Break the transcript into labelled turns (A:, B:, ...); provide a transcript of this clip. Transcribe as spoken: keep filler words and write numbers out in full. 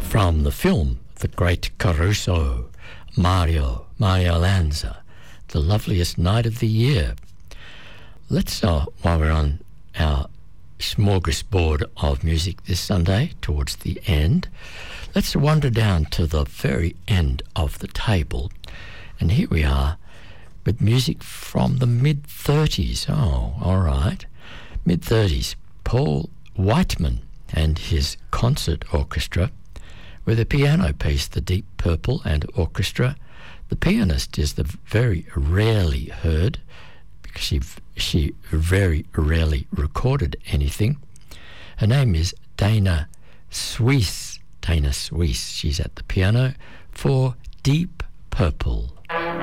A: From the film The Great Caruso, Mario, Mario Lanza, The Loveliest Night of the Year. Let's, uh, while we're on our smorgasbord of music this Sunday, towards the end, let's wander down to the very end of the table. And here we are with music from the mid-thirties. Oh, all right. mid-thirties. Paul Whiteman and his concert orchestra with a piano piece, The Deep Purple and Orchestra. The pianist is the very rarely heard, because she, she very rarely recorded anything. Her name is Dana Suisse. Dana Suisse. She's at the piano for Deep Purple.